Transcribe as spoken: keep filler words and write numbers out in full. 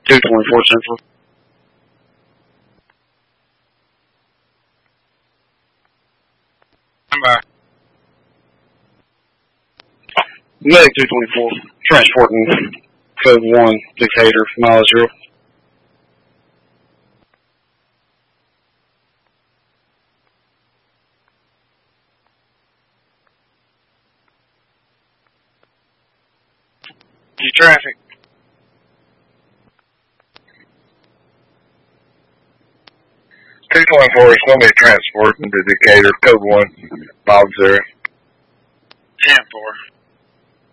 two twenty-four Central. Come back. Medic two twenty-four, transporting code one, Decatur, mile zero. You traffic. two twenty-four is going to be transporting to Decatur, code one, mile zero. ten four.